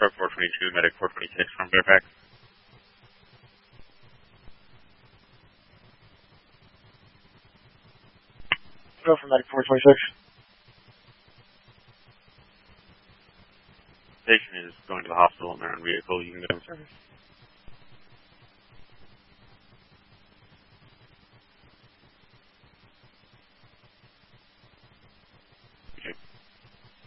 Truck 422, Medic 426 from Fairfax. Go for Medic 426. Station is going to the hospital in their own vehicle. You can get them service.